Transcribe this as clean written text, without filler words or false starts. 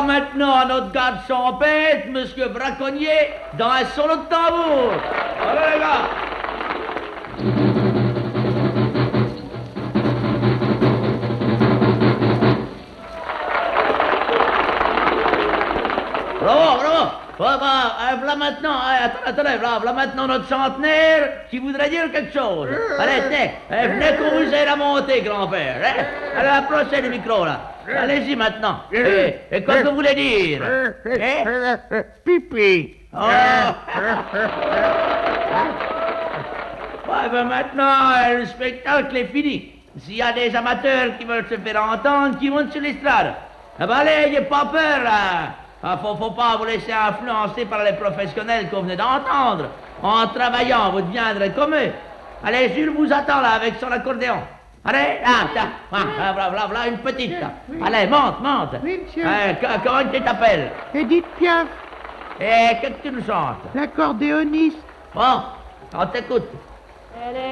Voilà maintenant notre garde champêtre, monsieur Braconnier, dans un solo de tambour. Allez les gars. Bravo, bravo. Voilà maintenant, attendez, voilà maintenant notre centenaire qui voudrait dire quelque chose. Allez, tenez, venez qu'on vous aide à monter, grand-père. Hein? Allez, approchez le micro, là. Allez-y maintenant. Et qu'est-ce que vous voulez dire? Pipi. Oh. Ouais, ben maintenant, le spectacle est fini. S'il y a des amateurs qui veulent se faire entendre, qui montent sur l'estrade. Eh ben allez, n'ayez pas peur, là. Ah, faut pas vous laisser influencer par les professionnels qu'on venait d'entendre. En travaillant, vous deviendrez comme eux. Allez, Jules vous attend, là, avec son accordéon. Allez, voilà une petite, là. Allez, monte. Oui, monsieur. Comment tu t'appelles? Edith Piaf, Et qu'est-ce que tu nous chantes? l'accordéoniste. Bon, on t'écoute.